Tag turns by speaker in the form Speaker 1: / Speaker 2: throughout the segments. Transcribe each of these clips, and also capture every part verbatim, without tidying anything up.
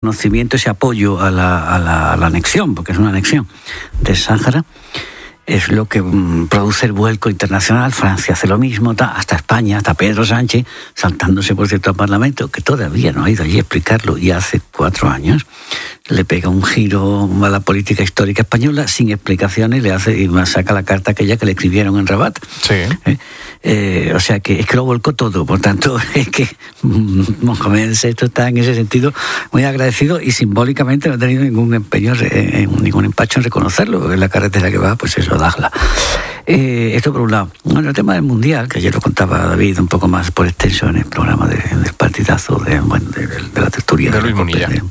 Speaker 1: Conocimiento, ese apoyo a la, a, la, a la anexión, porque es una anexión del Sáhara, es lo que mm, produce el vuelco internacional. Francia hace lo mismo, ta, hasta España, hasta Pedro Sánchez, saltándose por cierto al Parlamento, que todavía no ha ido allí a explicarlo, y hace cuatro años le pega un giro a la política histórica española sin explicaciones, le hace y más saca la carta aquella que le escribieron en Rabat.
Speaker 2: Sí.
Speaker 1: Eh, eh, o sea que es que lo volcó todo, por tanto es que mm, Mohamed sexto está en ese sentido muy agradecido y simbólicamente no ha tenido ningún empeño, eh, ningún empacho en reconocerlo, porque es la carretera que va, pues eso, Dakhla. Eh, esto por un lado. Bueno, el tema del Mundial, que ayer lo contaba David un poco más por extenso en el programa de, del partidazo de, bueno, de, de la tertulia
Speaker 2: de Luis Munilla.
Speaker 1: De,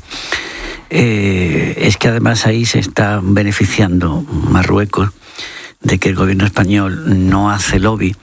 Speaker 1: eh, es que además ahí se está beneficiando Marruecos de que el gobierno español no hace lobby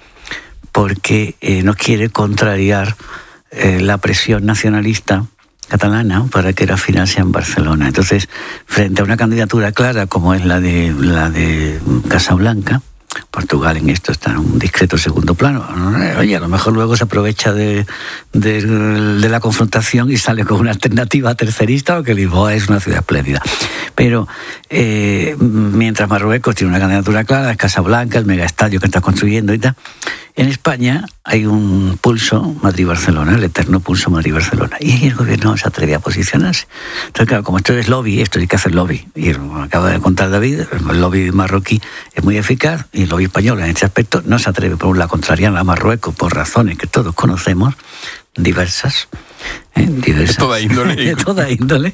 Speaker 1: porque eh, no quiere contrariar eh, la presión nacionalista catalana para que la final sea en Barcelona. Entonces, frente a una candidatura clara como es la de la de Casablanca, Portugal en esto está en un discreto segundo plano. Oye, a lo mejor luego se aprovecha de, de, de la confrontación y sale con una alternativa tercerista, porque Lisboa es una ciudad espléndida. Pero eh, mientras Marruecos tiene una candidatura clara, es Casablanca, el megaestadio que está construyendo y tal, en España hay un pulso Madrid-Barcelona, el eterno pulso Madrid-Barcelona. Y ahí el gobierno se atreve a posicionarse. Entonces, claro, como esto es lobby, esto hay que hacer lobby. Y lo acaba de contar David, el lobby marroquí es muy eficaz y el lobby español en este aspecto no se atreve por un lado a contrariar a Marruecos por razones que todos conocemos, diversas. ¿eh? diversas.
Speaker 2: De toda índole.
Speaker 1: de toda índole.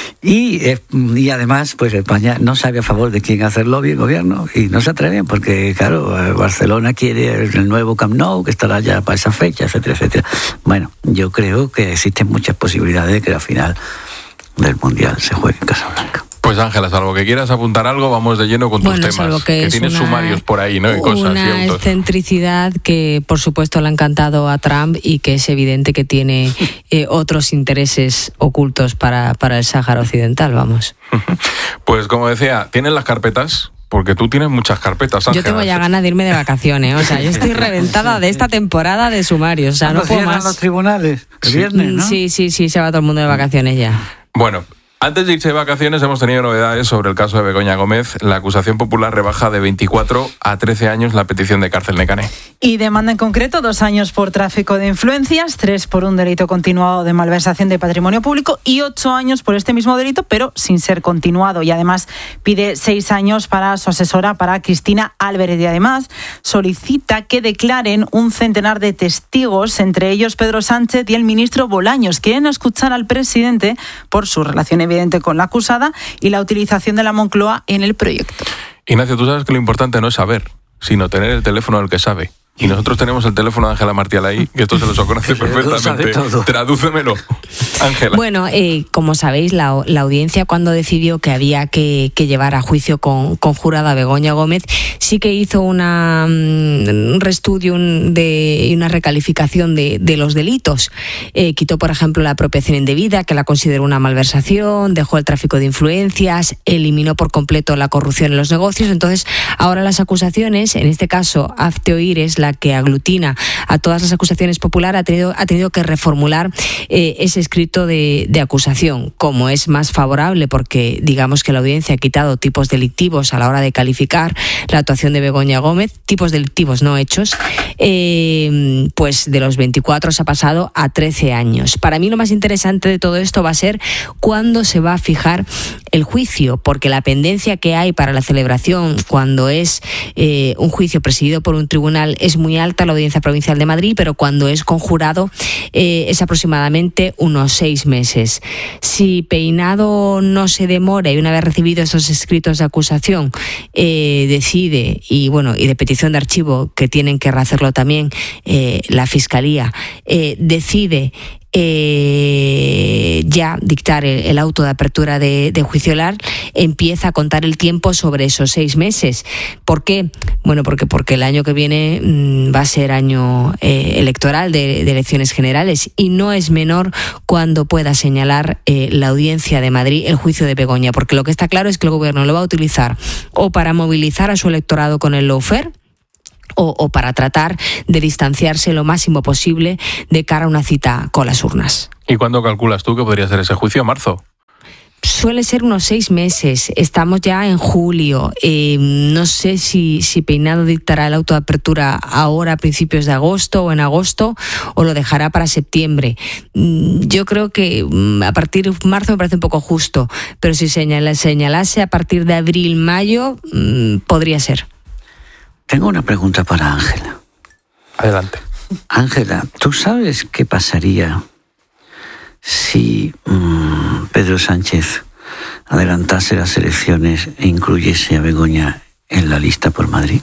Speaker 1: Y, eh, y además, pues España no sabe a favor de quién hacer lobby el gobierno y no se atreven porque, claro, Barcelona quiere el nuevo Camp Nou, que estará ya para esa fecha, etcétera, etcétera. Bueno, yo creo que existen muchas posibilidades de que la final del Mundial se juegue en Casablanca.
Speaker 2: Pues Ángela, salvo que quieras apuntar algo, vamos de lleno con tus
Speaker 3: bueno,
Speaker 2: temas.
Speaker 3: Que,
Speaker 2: que tienes
Speaker 3: una,
Speaker 2: sumarios por ahí, ¿no? Y cosas
Speaker 3: una
Speaker 2: y autos.
Speaker 3: excentricidad que, por supuesto, le ha encantado a Trump y que es evidente que tiene eh, otros intereses ocultos para, para el Sáhara Occidental, vamos.
Speaker 2: Pues como decía, ¿tienes las carpetas? Porque tú tienes muchas carpetas, Ángela.
Speaker 3: Yo tengo ya ganas de irme de vacaciones, o sea, yo estoy reventada de esta temporada de sumarios, o sea, no puedo más.
Speaker 1: Los tribunales, el viernes, ¿no?
Speaker 3: Sí, sí, sí, se va todo el mundo de vacaciones ya.
Speaker 2: Bueno, antes de irse de vacaciones hemos tenido novedades sobre el caso de Begoña Gómez. La acusación popular rebaja de veinticuatro a trece años la petición de cárcel Necane.
Speaker 4: Y demanda en concreto dos años por tráfico de influencias, tres por un delito continuado de malversación de patrimonio público y ocho años por este mismo delito, pero sin ser continuado. Y además pide seis años para su asesora, para Cristina Álvarez. Y además solicita que declaren un centenar de testigos, entre ellos Pedro Sánchez y el ministro Bolaños. Quieren escuchar al presidente por su relación evidente con la acusada y la utilización de la Moncloa en el proyecto.
Speaker 2: Ignacio, tú sabes que lo importante no es saber, sino tener el teléfono del que sabe. Y nosotros tenemos el teléfono de Ángela Martial ahí, que esto se lo conoce perfectamente. Tradúcemelo, Ángela.
Speaker 3: Bueno, eh, como sabéis, la, la audiencia cuando decidió que había que, que llevar a juicio con, con jurada a Begoña Gómez, sí que hizo una, un reestudio un, de, y una recalificación de, de los delitos. Eh, quitó, por ejemplo, la apropiación indebida, que la consideró una malversación, dejó el tráfico de influencias, eliminó por completo la corrupción en los negocios. Entonces, ahora las acusaciones, en este caso, Hazte Oír es la que aglutina a todas las acusaciones populares, ha tenido, ha tenido que reformular eh, ese escrito de, de acusación, como es más favorable porque digamos que la audiencia ha quitado tipos delictivos a la hora de calificar la actuación de Begoña Gómez, tipos delictivos no hechos, eh, pues de los veinticuatro se ha pasado a trece años. Para mí lo más interesante de todo esto va a ser cuándo se va a fijar el juicio, porque la pendencia que hay para la celebración cuando es eh, un juicio presidido por un tribunal es muy alta, la Audiencia Provincial de Madrid, pero cuando es conjurado eh, es aproximadamente unos seis meses. Si Peinado no se demora y una vez recibido esos escritos de acusación eh, decide, y bueno, y de petición de archivo, que tienen que hacerlo también eh, la Fiscalía, eh, decide Eh, ya dictar el, el auto de apertura de, de juicio oral, empieza a contar el tiempo sobre esos seis meses. ¿Por qué? Bueno, porque, porque el año que viene mmm, va a ser año eh, electoral de, de elecciones generales y no es menor cuando pueda señalar eh, la Audiencia de Madrid el juicio de Begoña, porque lo que está claro es que el gobierno lo va a utilizar o para movilizar a su electorado con el lawfare, O, o para tratar de distanciarse lo máximo posible de cara a una cita con las urnas.
Speaker 2: ¿Y cuándo calculas tú que podría ser ese juicio? ¿Marzo?
Speaker 3: suele ser unos seis meses. Estamos ya en julio. Eh, no sé si, si Peinado dictará el auto de apertura ahora a principios de agosto o en agosto, o lo dejará para septiembre. Yo creo que a partir de marzo me parece un poco justo, pero si señala, señalase a partir de abril, mayo, podría ser.
Speaker 1: Tengo una pregunta para Ángela.
Speaker 2: Adelante.
Speaker 1: Ángela, ¿tú sabes qué pasaría si mmm, Pedro Sánchez adelantase las elecciones e incluyese a Begoña en la lista por Madrid?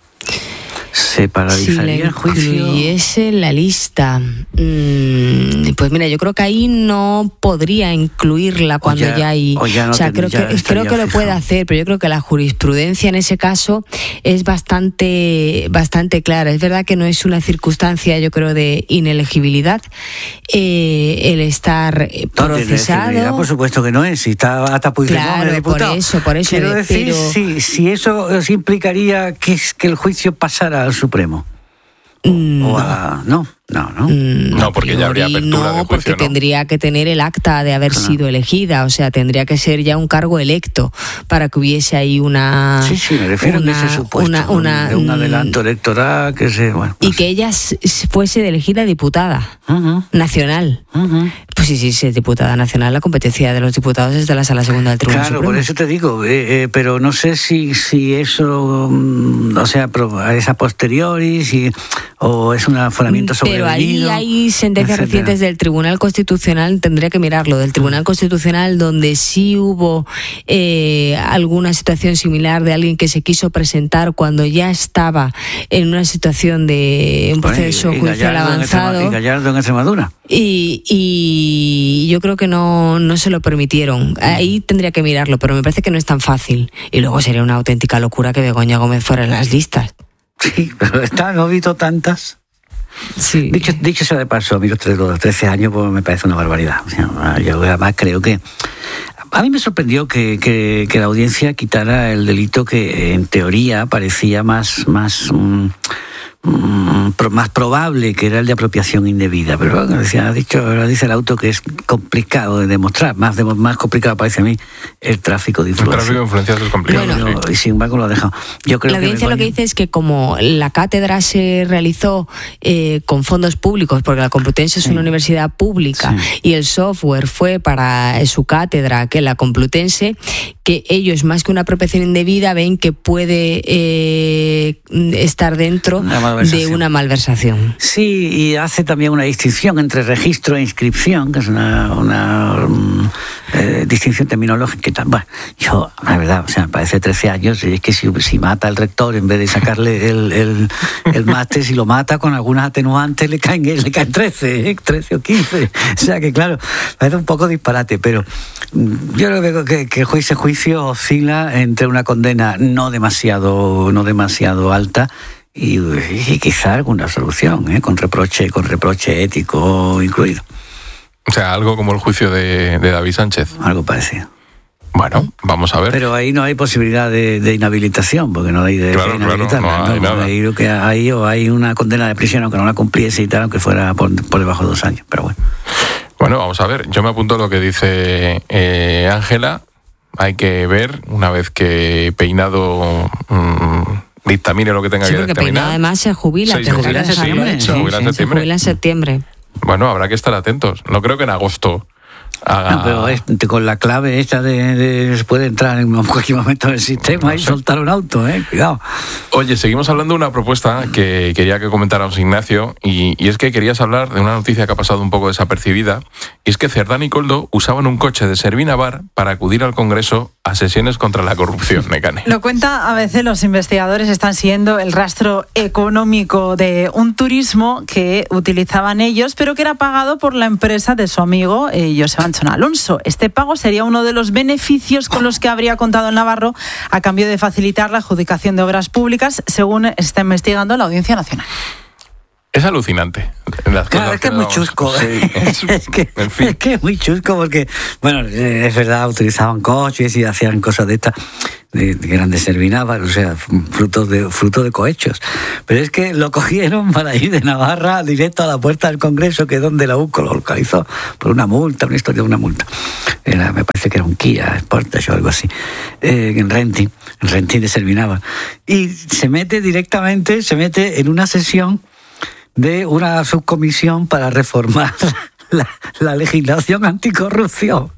Speaker 1: ¿Se paralizaría el juicio?
Speaker 3: Si le incluyese la lista, mm, pues mira, yo creo que ahí no podría incluirla cuando ya, ya hay...
Speaker 1: O, ya no
Speaker 3: o sea,
Speaker 1: ten,
Speaker 3: creo
Speaker 1: ya
Speaker 3: que, creo que lo puede hacer, pero yo creo que la jurisprudencia en ese caso es bastante, bastante clara. Es verdad que no es una circunstancia, yo creo, de inelegibilidad eh, el estar procesado.
Speaker 1: No, por supuesto que no es, si está hasta Puigdemont,
Speaker 3: claro,
Speaker 1: diputado.
Speaker 3: por eso, por eso.
Speaker 1: Quiero decir,
Speaker 3: pero...
Speaker 1: si, si eso implicaría que, que el juicio pasara al Supremo.
Speaker 3: Mm,
Speaker 1: o a, no. No, no.
Speaker 3: Mm,
Speaker 2: no, porque ya habría apertura
Speaker 3: no,
Speaker 2: de juicio,
Speaker 3: porque
Speaker 2: ¿no?
Speaker 3: tendría que tener el acta de haber
Speaker 1: claro.
Speaker 3: sido elegida, o sea, tendría que ser ya un cargo electo para que hubiese ahí una...
Speaker 1: Sí, sí, me refiero
Speaker 3: una,
Speaker 1: a ese supuesto,
Speaker 3: una, una,
Speaker 1: de un adelanto electoral que se... Bueno,
Speaker 3: y
Speaker 1: no
Speaker 3: que
Speaker 1: sé.
Speaker 3: ella fuese elegida diputada
Speaker 1: uh-huh.
Speaker 3: nacional.
Speaker 1: Uh-huh.
Speaker 3: Pues sí, sí, sí, es diputada nacional, la competencia de los diputados es de la Sala Segunda del Tribunal
Speaker 1: Claro,
Speaker 3: Supremo.
Speaker 1: por eso te digo, eh, eh, pero no sé si, si eso, mm, o sea, es a posteriori, si, o es un aforamiento sobrevenido.
Speaker 3: Pero ahí hay sentencias
Speaker 1: etcétera.
Speaker 3: recientes del Tribunal Constitucional, tendría que mirarlo, del Tribunal Constitucional, donde sí hubo eh, alguna situación similar de alguien que se quiso presentar cuando ya estaba en una situación de un proceso
Speaker 1: bueno, y, y
Speaker 3: judicial
Speaker 1: Gallardo
Speaker 3: avanzado.
Speaker 1: En y Gallardo en Extremadura.
Speaker 3: Y, y yo creo que no, no se lo permitieron. Ahí tendría que mirarlo, pero me parece que no es tan fácil. Y luego sería una auténtica locura que Begoña Gómez fuera en las listas.
Speaker 1: Sí, pero está, no he visto tantas.
Speaker 3: Sí.
Speaker 1: Dicho, dicho sea de paso, a mí los trece años pues, me parece una barbaridad. O sea, yo además creo que... A mí me sorprendió que, que, que la audiencia quitara el delito que en teoría parecía más... más um, más probable, que era el de apropiación indebida, pero bueno, decía, ha dicho, ahora dice el auto que es complicado de demostrar, más, de, más complicado parece a mí el tráfico de influencias.
Speaker 2: El tráfico de influencias es complicado.
Speaker 3: Bueno,
Speaker 2: sí.
Speaker 1: Y sin embargo lo ha dejado. Yo creo
Speaker 3: la audiencia
Speaker 1: que
Speaker 3: lo que dice es que como la cátedra se realizó eh, con fondos públicos, porque la Complutense sí. es una universidad pública sí. y el software fue para su cátedra, que la Complutense, que ellos más que una apropiación indebida ven que puede eh, estar dentro de una malversación.
Speaker 1: Sí, y hace también una distinción entre registro e inscripción, que es una, una um, eh, distinción terminológica y tal. Bueno, yo, la verdad, o sea, me parece trece años, y es que si, si mata al rector, en vez de sacarle el, el, el máster, si lo mata con algunas atenuantes, le caen, le caen trece, ¿eh? trece o quince. O sea que, claro, parece un poco disparate, pero yo creo que, que, que ese juicio oscila entre una condena no demasiado, no demasiado alta y, y quizá alguna solución, ¿eh? con reproche, con reproche ético incluido.
Speaker 2: O sea, algo como el juicio de, de David Sánchez.
Speaker 1: Algo parecido.
Speaker 2: Bueno, vamos a ver.
Speaker 1: Pero ahí no hay posibilidad de, de inhabilitación, porque no hay de,
Speaker 2: claro,
Speaker 1: de inhabilitar.
Speaker 2: Claro, no hay
Speaker 1: ¿no?
Speaker 2: nada.
Speaker 1: Ahí lo que hay, o hay una condena de prisión, aunque no la cumpliese y tal, aunque fuera por, por debajo de dos años. Pero bueno.
Speaker 2: Bueno, vamos a ver. Yo me apunto a lo que dice eh, Ángela. Hay que ver, una vez que Peinado mmm, dictamine lo que tenga
Speaker 3: sí,
Speaker 2: que
Speaker 3: porque
Speaker 2: dictaminar.
Speaker 3: Peinado además se jubila.
Speaker 2: Se jubila en septiembre.
Speaker 3: Sí,
Speaker 2: se jubila en
Speaker 3: sí,
Speaker 2: septiembre.
Speaker 3: Se jubila en septiembre.
Speaker 2: Bueno, habrá que estar atentos. No creo que en agosto haga...
Speaker 1: No, pero es, con la clave esta de, de puede entrar en cualquier momento en el sistema no y sé. soltar un auto, ¿eh? Cuidado.
Speaker 2: Oye, seguimos hablando de una propuesta que quería que comentáramos, Ignacio, y, y es que querías hablar de una noticia que ha pasado un poco desapercibida, y es que Cerdán y Koldo usaban un coche de Servinavar para acudir al Congreso a sesiones contra la corrupción, Nekane.
Speaker 4: Lo cuenta a veces, los investigadores están siguiendo el rastro económico de un turismo que utilizaban ellos, pero que era pagado por la empresa de su amigo eh, Joseba Anchón Alonso. Este pago sería uno de los beneficios con los que habría contado el Navarro a cambio de facilitar la adjudicación de obras públicas, según está investigando la Audiencia Nacional.
Speaker 2: Es alucinante. Las
Speaker 1: claro, es que, que es muy chusco. Sí. es, que, en fin. es que es muy chusco porque, bueno, es verdad, utilizaban coches y hacían cosas de estas, de, de Grande Servinávar, o sea, fruto de, fruto de cohechos. Pero es que lo cogieron para ir de Navarra directo a la puerta del Congreso, que es donde la U C O lo localizó, por una multa, una historia de una multa. Era, me parece que era un Kia Sportage o algo así, eh, en Renting, en Renting de Servinávar. Y se mete directamente, se mete en una sesión de una subcomisión para reformar la, la legislación anticorrupción.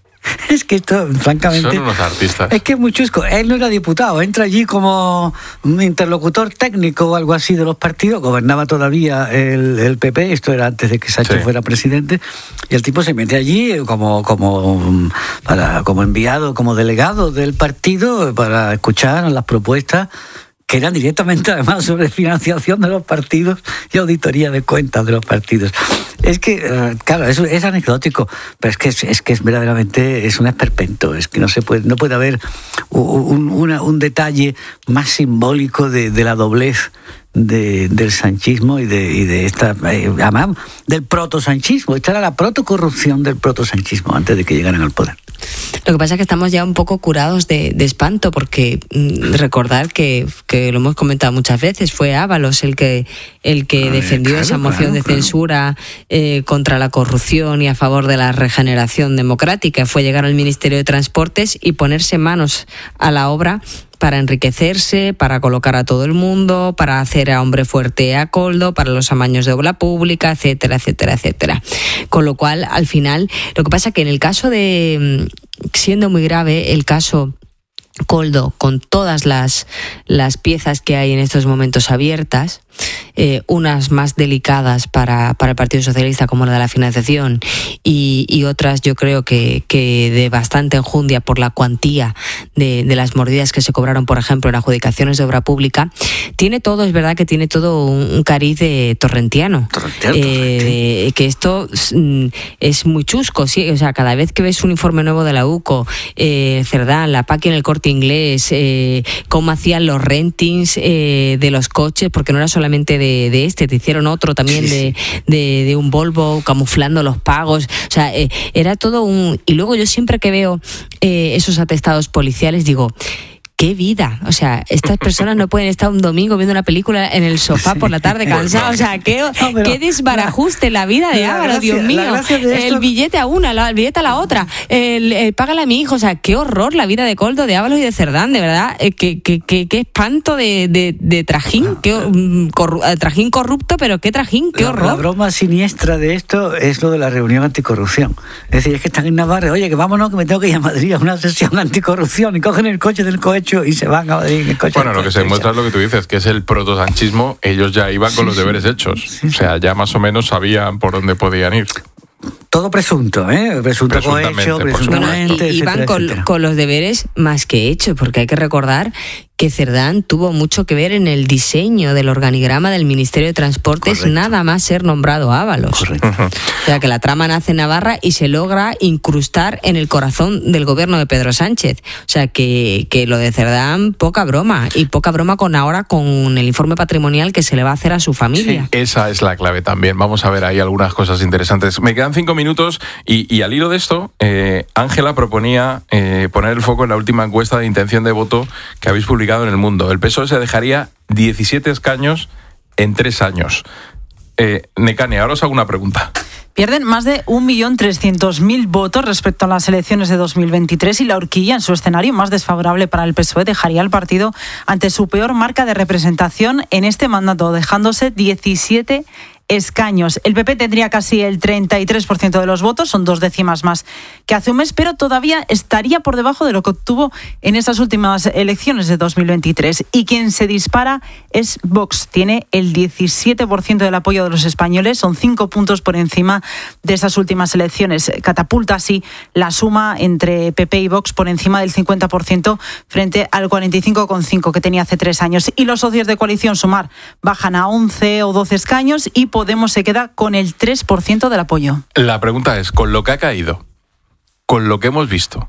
Speaker 1: Es que esto, francamente...
Speaker 2: Son unos artistas.
Speaker 1: Es que es muy chusco. Él no era diputado, entra allí como un interlocutor técnico o algo así de los partidos, gobernaba todavía el, el P P, esto era antes de que Sánchez sí. fuera presidente, y el tipo se mete allí como, como, para, como enviado, como delegado del partido para escuchar las propuestas que eran directamente además sobre financiación de los partidos y auditoría de cuentas de los partidos. Es que, claro, es, es anecdótico, pero es que es, es que es verdaderamente es un esperpento, es que no se puede, no puede haber un, una, un detalle más simbólico de, de la doblez de, del sanchismo y de, y de esta, eh, además, del protosanchismo. Esta era la protocorrupción del protosanchismo antes de que llegaran al poder.
Speaker 3: Lo que pasa es que estamos ya un poco curados de, de espanto, porque mmm, recordar que, que lo hemos comentado muchas veces, fue Ábalos el que el que Ay, defendió claro, esa moción claro, de claro. censura eh, contra la corrupción y a favor de la regeneración democrática. Fue llegar al Ministerio de Transportes y ponerse manos a la obra para enriquecerse, para colocar a todo el mundo, para hacer a hombre fuerte a Koldo, para los amaños de obra pública, etcétera, etcétera, etcétera. Con lo cual, al final, lo que pasa es que en el caso de, siendo muy grave, el caso Koldo, con todas las, las piezas que hay en estos momentos abiertas, eh, unas más delicadas para, para el Partido Socialista, como la de la financiación, y, y otras yo creo que, que de bastante enjundia por la cuantía de, de las mordidas que se cobraron, por ejemplo, en adjudicaciones de obra pública. Tiene todo, es verdad que tiene todo un, un cariz de torrentiano.
Speaker 1: Torrentiano,
Speaker 3: eh, que esto mm, es muy chusco, sí. O sea, cada vez que ves un informe nuevo de la U C O, eh, Cerdán, la Paqui en el Corte Inglés, eh, cómo hacían los rentings eh, de los coches, porque no era solamente de, de este, te hicieron otro también sí, de, sí. De, de un Volvo camuflando los pagos, o sea, eh, era todo un... Y luego yo siempre que veo eh, esos atestados policiales digo... ¡Qué vida! O sea, estas personas no pueden estar un domingo viendo una película en el sofá sí. por la tarde cansados. O sea, qué, no, qué desbarajuste la, la vida de Ábalos, Dios mío. De el billete a una, la, el billete a la otra, el, el págale a mi hijo. O sea, qué horror la vida de Koldo, de Ábalos y de Cerdán, de verdad. Eh, qué, qué, qué, qué espanto de, de, de trajín, qué, um, corru, trajín corrupto, pero qué trajín, qué
Speaker 1: la,
Speaker 3: horror.
Speaker 1: La broma siniestra de esto es lo de la reunión anticorrupción. Es decir, es que están en Navarra, oye, que vámonos, que me tengo que ir a Madrid a una sesión anticorrupción, y cogen el coche del cohecho y se van a Madrid en el coche.
Speaker 2: Bueno, lo que se demuestra es lo que tú dices, que es el protosanchismo. Ellos ya iban con sí, los deberes sí. hechos. Sí, sí. O sea, ya más o menos sabían por dónde podían ir.
Speaker 1: Todo presunto, ¿eh? Presunto cohecho, presuntamente,
Speaker 3: y, iban con, con los deberes más que hechos, porque hay que recordar que Cerdán tuvo mucho que ver en el diseño del organigrama del Ministerio de Transportes, correcto. Nada más ser nombrado Ábalos. Correcto. Uh-huh. O sea, que la trama nace en Navarra y se logra incrustar en el corazón del gobierno de Pedro Sánchez. O sea, que, que lo de Cerdán, poca broma, y poca broma con ahora con el informe patrimonial que se le va a hacer a su familia.
Speaker 2: Sí, esa es la clave también. Vamos a ver ahí algunas cosas interesantes. Me quedan cinco minutos y, y al hilo de esto, Ángela eh, proponía eh, poner el foco en la última encuesta de intención de voto que habéis publicado en El Mundo. El P S O E se dejaría diecisiete escaños en tres años. Eh, Nekane, ahora os hago una pregunta.
Speaker 4: Pierden más de un millón trescientos mil votos respecto a las elecciones de dos mil veintitrés y la horquilla, en su escenario más desfavorable para el P S O E, dejaría al partido ante su peor marca de representación en este mandato, dejándose diecisiete escaños. El P P tendría casi el treinta y tres por ciento de los votos, son dos décimas más que hace un mes, pero todavía estaría por debajo de lo que obtuvo en esas últimas elecciones de dos mil veintitrés. Y quien se dispara es Vox. Tiene el diecisiete por ciento del apoyo de los españoles, son cinco puntos por encima de esas últimas elecciones. Catapulta así la suma entre P P y Vox por encima del cincuenta por ciento frente al cuarenta y cinco coma cinco por ciento que tenía hace tres años. Y los socios de coalición Sumar bajan a once o doce escaños y Podemos se queda con el tres por ciento del apoyo.
Speaker 2: La pregunta es, con lo que ha caído, con lo que hemos visto,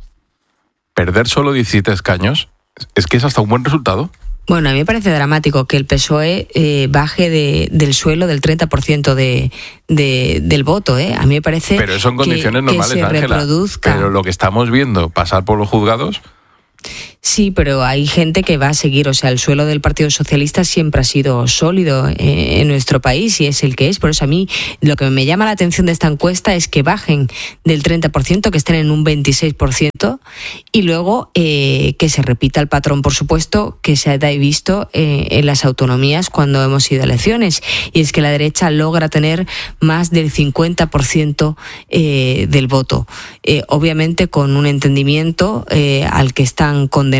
Speaker 2: perder solo diecisiete escaños, ¿es que es hasta un buen resultado?
Speaker 3: Bueno, a mí me parece dramático que el P S O E eh, baje de, del suelo del treinta por ciento de, de, del voto. ¿eh? A mí me parece
Speaker 2: Pero son condiciones
Speaker 3: que,
Speaker 2: normales,
Speaker 3: que se
Speaker 2: Ángela.
Speaker 3: reproduzca.
Speaker 2: Pero lo que estamos viendo pasar por los juzgados...
Speaker 3: Sí, pero hay gente que va a seguir, o sea, el suelo del Partido Socialista siempre ha sido sólido eh, en nuestro país y es el que es. Por eso a mí lo que me llama la atención de esta encuesta es que bajen del treinta por ciento, que estén en un veintiséis por ciento y luego eh, que se repita el patrón, por supuesto, que se ha visto eh, en las autonomías cuando hemos ido a elecciones, y es que la derecha logra tener más del cincuenta por ciento eh, del voto, eh, obviamente con un entendimiento eh, al que están condenados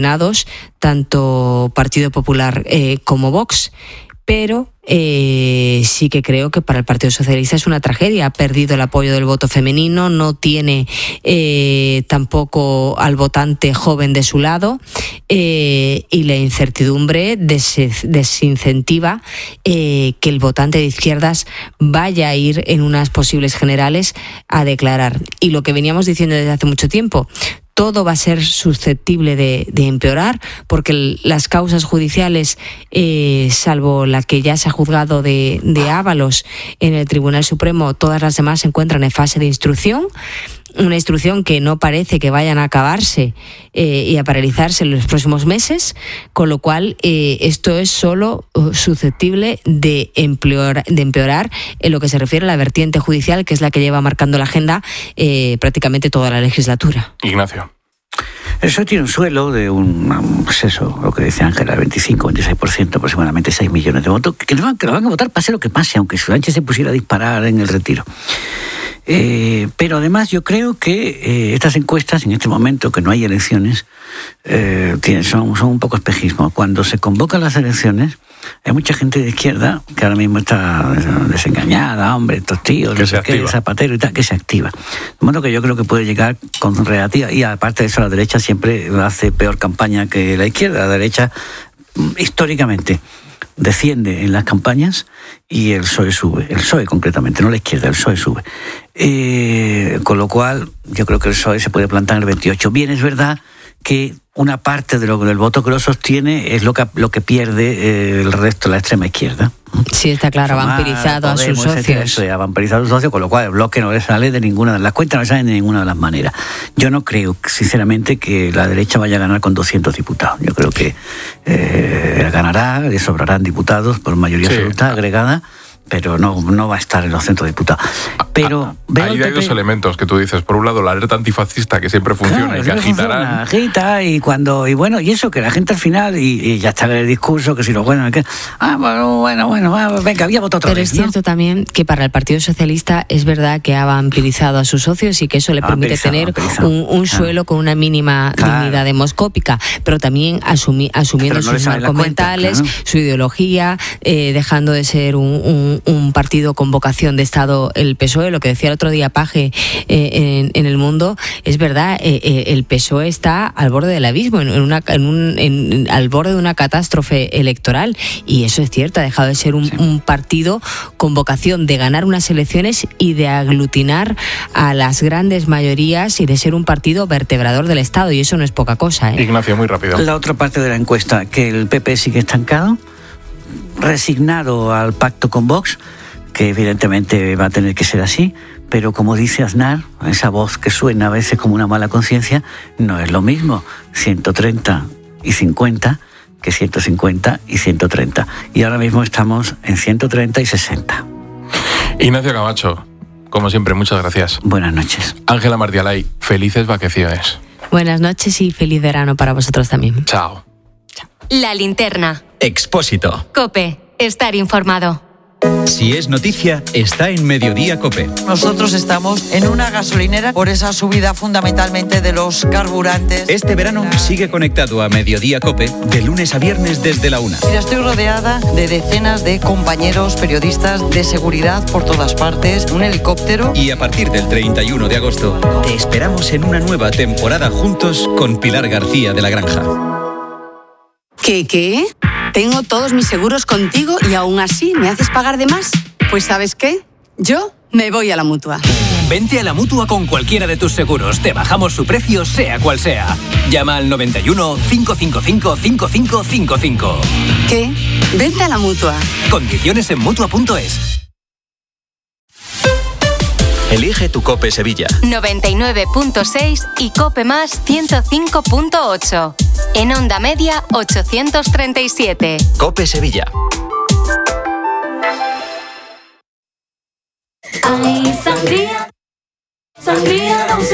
Speaker 3: tanto Partido Popular eh, como Vox, pero eh, sí que creo que para el Partido Socialista es una tragedia. Ha perdido el apoyo del voto femenino, no tiene eh, tampoco al votante joven de su lado eh, y la incertidumbre des- desincentiva eh, que el votante de izquierdas vaya a ir en unas posibles generales a declarar. Y lo que veníamos diciendo desde hace mucho tiempo, todo va a ser susceptible de, de empeorar, porque el, las causas judiciales, eh, salvo la que ya se ha juzgado de, de Ábalos en el Tribunal Supremo, todas las demás se encuentran en fase de instrucción. Una instrucción que no parece que vayan a acabarse eh, y a paralizarse en los próximos meses, con lo cual eh, esto es solo uh, susceptible de empeorar, de empeorar en lo que se refiere a la vertiente judicial, que es la que lleva marcando la agenda eh, prácticamente toda la legislatura.
Speaker 2: Ignacio.
Speaker 1: El P S O E tiene un suelo de un, pues eso, lo que dice Ángela, veinticinco, veintiséis por ciento, aproximadamente seis millones de votos, que, no, que lo van a votar pase lo que pase, aunque Sánchez se pusiera a disparar en el retiro. Eh, pero además yo creo que eh, estas encuestas, en este momento que no hay elecciones, eh, tienen, son, son un poco espejismo. Cuando se convocan las elecciones, hay mucha gente de izquierda que ahora mismo está desengañada, hombre, estos tíos,
Speaker 2: que se
Speaker 1: que
Speaker 2: activa.
Speaker 1: Zapatero y tal, que se activa. De modo que yo creo que puede llegar con relativa, y aparte de eso la derecha siempre hace peor campaña que la izquierda. La derecha, históricamente, defiende en las campañas y el P S O E sube, el P S O E concretamente, no la izquierda, el P S O E sube. Eh, con lo cual, yo creo que el P S O E se puede plantar en el veintiocho. Bien, es verdad que una parte de lo, del voto que lo sostiene es lo que, lo que pierde eh, el resto de la extrema izquierda.
Speaker 3: Sí, está claro, ha
Speaker 1: Sumar,
Speaker 3: vampirizado a sus
Speaker 1: Podemos, etcétera,
Speaker 3: socios.
Speaker 1: eso ya, ha vampirizado a sus socios, con lo cual el bloque no le sale de ninguna de las cuentas, no le sale de ninguna de las maneras. Yo no creo, sinceramente, que la derecha vaya a ganar con doscientos diputados. Yo creo que eh, ganará, le sobrarán diputados por mayoría
Speaker 2: Sí.
Speaker 1: absoluta agregada, pero no, no va a estar en los centros diputados. Pero veo
Speaker 2: Ahí
Speaker 1: el
Speaker 2: hay
Speaker 1: P P
Speaker 2: dos elementos que tú dices. Por un lado, la alerta antifascista que siempre funciona
Speaker 1: Claro,
Speaker 2: y que
Speaker 1: siempre
Speaker 2: agitarán.
Speaker 1: funciona, agita y cuando y bueno y eso que la gente al final y, y ya está en el discurso que si lo bueno que ah bueno bueno bueno ah, venga había votado otra
Speaker 3: Pero
Speaker 1: vez,
Speaker 3: es cierto
Speaker 1: ¿no?
Speaker 3: también que para el Partido Socialista es verdad que ha vampirizado a sus socios y que eso le
Speaker 1: Ha
Speaker 3: permite
Speaker 1: vampirizado,
Speaker 3: tener
Speaker 1: vampirizado.
Speaker 3: un, un
Speaker 1: Claro.
Speaker 3: suelo con una mínima
Speaker 1: Claro.
Speaker 3: dignidad demoscópica, pero también asumi- asumiendo
Speaker 1: Pero no le
Speaker 3: sus
Speaker 1: sale la
Speaker 3: marcos
Speaker 1: cuenta,
Speaker 3: mentales,
Speaker 1: claro.
Speaker 3: su ideología, eh, dejando de ser un, un- un partido con vocación de Estado, el P S O E. Lo que decía el otro día Paje eh, en, en El Mundo, es verdad, eh, eh, el P S O E está al borde del abismo, en, en una, en un, en- al borde de una catástrofe electoral, y eso es cierto, ha dejado de ser un,
Speaker 1: Sí.
Speaker 3: un partido con vocación de ganar unas elecciones y de aglutinar a las grandes mayorías y de ser un partido vertebrador del Estado, y eso no es poca cosa, ¿eh?
Speaker 2: Ignacio, muy rápido.
Speaker 1: La otra parte de la encuesta, que el P P sigue estancado, resignado al pacto con Vox, que evidentemente va a tener que ser así, pero como dice Aznar, esa voz que suena a veces como una mala conciencia, no es lo mismo ciento treinta y cincuenta que ciento cincuenta y ciento treinta. Y ahora mismo estamos en ciento treinta y sesenta.
Speaker 2: Ignacio Camacho, como siempre, muchas gracias.
Speaker 1: Buenas noches.
Speaker 2: Ángela Martialay, felices vacaciones.
Speaker 3: Buenas noches y feliz verano para vosotros también.
Speaker 2: Chao.
Speaker 5: La linterna.
Speaker 6: Expósito.
Speaker 5: Cope. Estar informado.
Speaker 6: Si es noticia, está en Mediodía Cope.
Speaker 7: Nosotros estamos en una gasolinera por esa subida fundamentalmente de los carburantes.
Speaker 6: Este verano sigue conectado a Mediodía Cope de lunes a viernes desde la una.
Speaker 7: Mira, estoy rodeada de decenas de compañeros periodistas de seguridad por todas partes, un helicóptero.
Speaker 6: Y a partir del treinta y uno de agosto, te esperamos en una nueva temporada juntos con Pilar García de la Granja.
Speaker 8: ¿Qué, qué? Tengo todos mis seguros contigo y aún así me haces pagar de más. Pues ¿sabes qué? Yo me voy a la Mutua.
Speaker 9: Vente a la Mutua con cualquiera de tus seguros. Te bajamos su precio, sea cual sea. Llama al noventa y uno, cinco cinco cinco, cinco cinco cinco cinco.
Speaker 8: ¿Qué? Vente a la Mutua.
Speaker 9: Condiciones en Mutua punto es.
Speaker 6: Elige tu COPE Sevilla.
Speaker 5: noventa y nueve punto seis y COPE más ciento cinco punto ocho. En onda media ochocientos treinta y siete.
Speaker 6: COPE Sevilla.
Speaker 10: Ay, sangría, sangría, no sé.